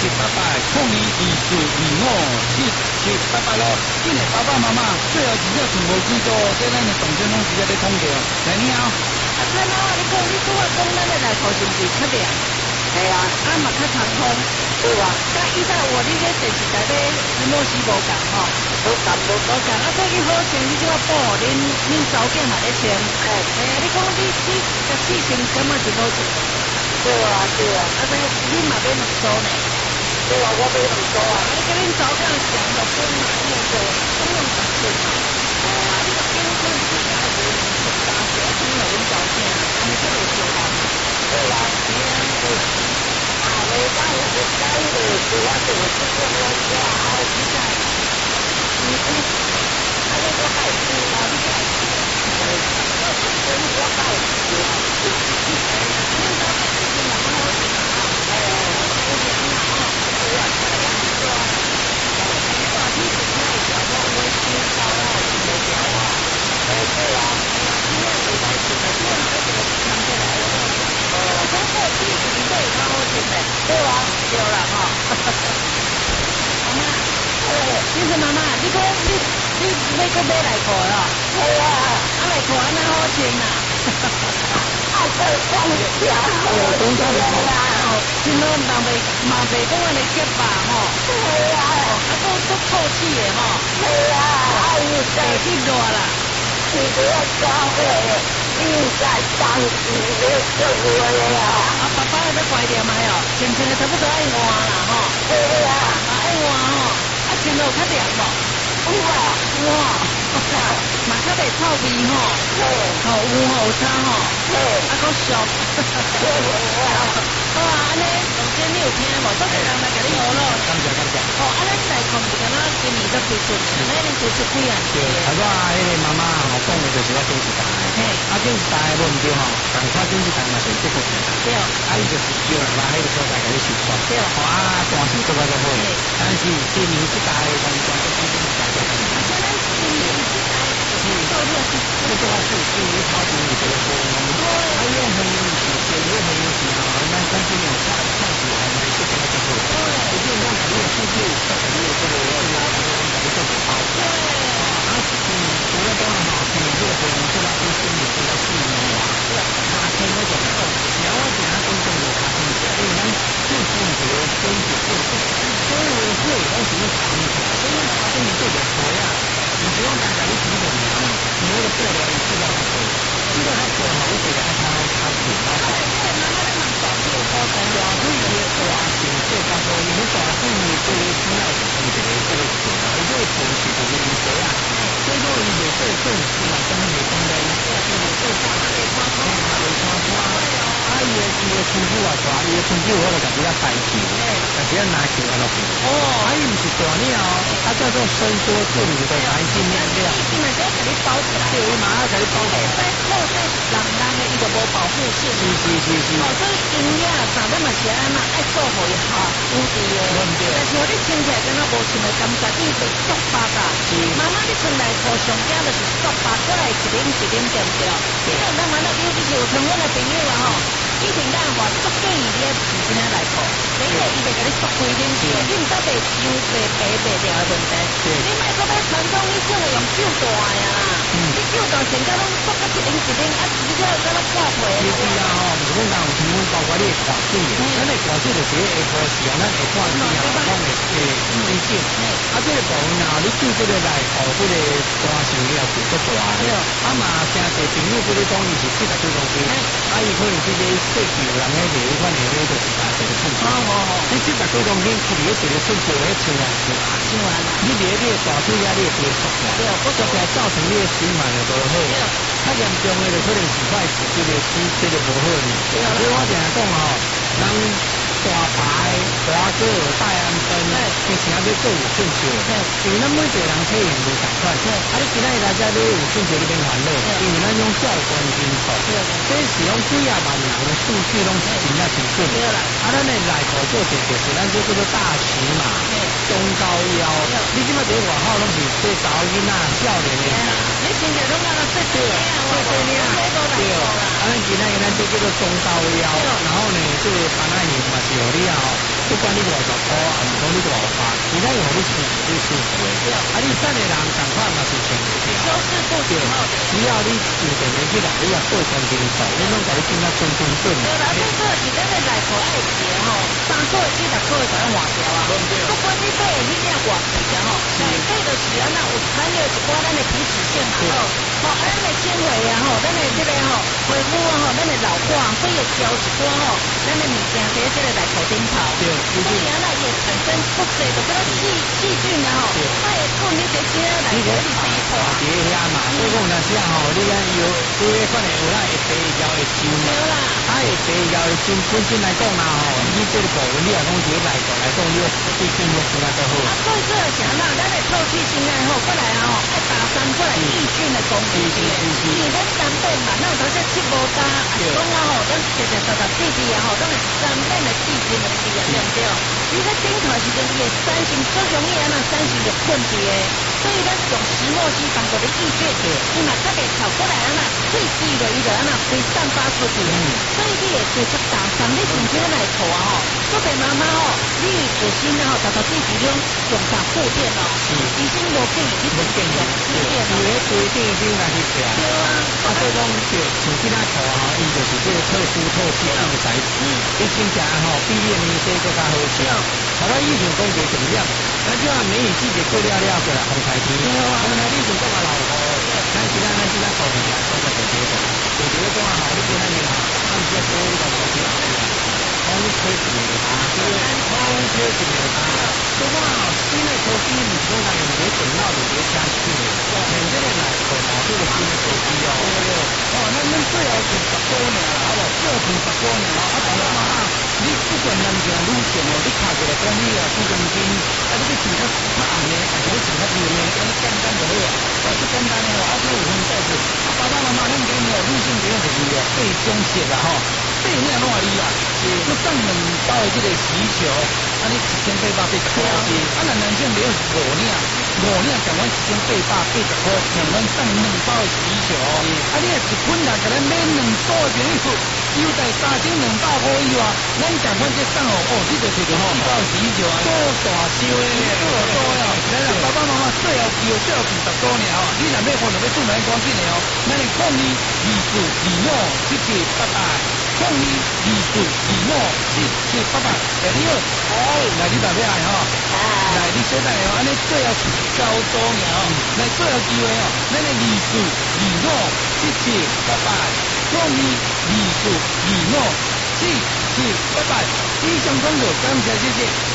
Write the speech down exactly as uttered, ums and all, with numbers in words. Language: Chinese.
七八八空二二四二五七七八八咯。今日爸爸妈妈最后只要全部几多，这咱的动静拢直接在通着。来你好， 啊，看到你讲你拄啊讲咱的内口是不是较凉？系啊，啊嘛较长风，对啊。甲以前我你咧电视台咧石墨烯无共吼，无共无无共，啊所以你好穿，你即马保护恁恁查某囝嘛咧穿。哎，哎呀，你讲你你甲试穿什么是好穿？对啊对啊，啊所以你嘛买两组呢？对啊，我买两组啊。啊，你甲恁查某囝上落身嘛，用着总用十寸嘛。啊，你个健康你去加一个大鞋，穿了恁查某囝，安尼较袂烧汗。对啊，是啊，对。啊，我讲我是改的，是我做的这个我家啊，现在，你你，啊，你我改的啊，你改的，哎，我是跟我改的啊，是是是，哎，你到底是怎么好的啊？哎，我讲啊，对啊，这样子啊，哎，你到底是哪一条路？我知道啊，是哪条啊？哎，对啊，哎呀，今天回来是哪条？这个看起来我。哦，从过去是对他好听的，对吧？对啦哈。妈妈，哎，其实妈妈，你讲你你你去买内裤哦？系啊，啊内裤安那好穿呐？啊，这讲是啊，我讲真啦，哦，穿到人袂嘛袂讲安尼结巴吼。系啊，啊，讲足透气的吼。系啊，啊，有地去热啦，是不要搞的。你在当时咧做话啊！啊，爸爸在怀念嘛哟，穿穿的差不多爱换啦吼。对啊，啊爱换吼，啊穿到有较凉无？有啊，哇，嘛较袂臭味吼。对，吼有吼有差吼。对，啊够俗。对啊，好啊，安尼，总之你有听无？做个人来甲你学咯。感谢感谢。哦，啊，咱内裤是敢若今年才推出，那恁推出几啊？对，啊我迄个妈妈吼讲的就是我电视台。嘿，啊电视台无毋对吼，共款电视台嘛是这个。对，啊伊就是叫人来迄个所在甲你宣传。对，吼啊大事做甲做好。但是今年即台完全都是电视台做。啊，像咱今年即台是做热是这个是今年超级五这个波。对，啊因为很有意思，所以很有意思吼，咱咱今年看看起来呢是这个做好。对，一定让你的数据特别这个这个这个做得好。对，啊嗯，除了这样哈，可能这个可能是他一心里比较细腻啊，他听那种哦，然后给他真正有他听起来，因为咱做风格跟着做做，所以我会有什么长处，所以他跟你做点活呀，你不用单单你听懂了，你那个做了你知道他做，知道他做好，我觉得他他他做，然后对，慢慢的慢找这个高层呀，所以也哇，挺这他说你们找对你这个需要的这个这个做啊，这个东西就是你谁啊？所以说，伊袂做正事嘛，根本袂讲咧，伊袂做大个花花，袂花花。啊，伊个伊个村子啊大，伊个村子我就家己遐排球，家己遐拿球安落去。哦，啊，伊毋是大鸟，它叫做伸缩自如的白金面料。伊嘛在甲你包起来，对，伊马上甲你包起来。在落在人人的伊就无保护性。是是是是。哦，所以营养啥咱嘛是安那爱做好伊好，有地的。但是我你穿起来敢若无穿的感觉，你是足巴噶。妈妈你穿内裤上惊就是足巴，过来一领一领对不对？你看咱玩了，比如就是有像阮的朋友啊吼，以前咱话足建议你穿这领内裤，第一个伊袂甲你缩规领住，你毋则袂伤袂白袂掉的问题。你莫搁买传统迄种的用手大呀啦，你手大穿甲拢缩甲一领一领，啊，你这敢若破皮。其实啊吼，毋是讲讲有成分，包括你的款式，咱的款式就是下晡时啊，咱下半时啊，咱会诶理解。啊，这个部分啊，你对这个内裤这个大小要求足大的，啊嘛，真侪朋友这个讲伊是七十几公斤，啊，伊可能这个细球人诶，这一款的咧就是大小的寸寸。哦哦哦，你七十几公斤，去你一个寸寸咧穿来穿啊，穿完啦，你连你的大腿啊，你也会缩起来，对，缩起来造成你的循环就无好。较严重的就可能是坏死，这个肌这个无好呢。所以我常讲吼，咱大牌、大个、戴安芬，其实也要做有顺序。因为咱每一个人体型不同款，啊，你今仔日来遮你有顺序你免烦恼，因为咱用照关金属，这是用几啊万人的数据拢是真正真准。啊，咱的内裤做成就是咱这叫做大尺码、中高腰。你即摆伫外口拢是做查某囡仔、少年的。你穿着拢安那做做啊，做做呢啊，对。啊，咱今仔日咱这叫做中高腰，然后呢，这个防寒衣嘛是有了。 不管你偌大块，还是讲你偌大，伊咱有互你舒服，你舒服的。啊，你瘦的人共款嘛是穿袂掉。 修饰不对， 只要你有电源起来，你也过公斤数，你拢甲你变啊准准准。 对啦，这个是咱的内裤爱鞋吼，三块至六块就要换掉啊。不管你买的迄领偌贵的吼，内底就是安那有掺了一寡咱的皮脂腺嘛吼，吼啊咱的纤维啊吼，咱的这个吼皮肤啊吼，咱的老化所以胶一寡吼，咱的物件在这个内裤顶头，所以安那也产生不济的这个细细菌啊吼，它会困你这些内裤里生活。 伫遐嘛，所以讲有时啊吼，你安有有迄款的有咱会白腰会收嘛，啊会白腰会收，本身来讲啦吼，你这个部分你来讲是内裤来讲，你对健康更加较好。啊， 所以这个是安那，咱的透气性爱好，过来啊吼，爱打散过来抑菌的功能。是是是。因为咱三本嘛，咱有当时七无搭，啊是讲啊吼，咱实实在在弟弟啊吼，咱是三本的细菌的问题啊，对不对？你在顶头时阵，伊会产生最容易安那产生着困题的，所以咱用石墨烯当做的抑菌，伊嘛较袂透过来安那，喙水落伊就安那会散发出去。所以你会继续打散，你穿这个内裤啊吼，做爸妈妈吼，你自身啊吼，达到自己种重大负电哦，医生无建议你穿这种负电哦。 你咧规定已经来去吃。对啊。 啊，所以讲就像即仔裤吼，伊就是这个特殊透气性的材质，伊真正吼比你的面色更加好笑。好啦，以前讲过重点，咱即下梅雨季节过了了过来风台天，风台天就讲啊老雨，咱其他咱其他裤子啊，都在地地上，地地讲啊好，你过那年啊，他们在多你讲多少啊？风吹进来啊，对，风吹进来啊，所以讲啊，新的科技唔是讲咱用在电脑里面加进去，现在的来讲啊，这个新的科技哦，哦，咱咱最后是十多年啊，好无，最后是十多年啊，啊，大家嘛啊。你不管男性女性哦，你卡过来讲你啊几公斤，啊你去穿较较暗的，还是你穿较柔的，安尼简单就好啊。哦，最简单的话，啊，这有分赛事，啊，爸爸妈妈恁给你哦，女性朋友就是哦，八种色啊吼，八领哪里啊？要送两包的这个洗球，啊，你一千八百八十块，啊，咱男性朋友是五领，五领共阮一千八百八十块，让阮送两包的洗球，啊，你一捆来给咱买两组的朋友。优待三千两百块以外，咱共款这送哦，哦，你就摕到四包喜酒啊，多大烧的，多多呀！来啦，爸爸妈妈最后期哦，最后期十多年哦，你若要看就要做来赶紧的哦，咱的抗议二四二五七七八八，抗议二四二五七七八八，来你好，好，来你大家来哈，来你小等下哦，安尼最后期交多年哦，来最后机会哦，咱的二四二五七七八八。创意艺术艺术，七七拜拜，以上广告感谢谢谢。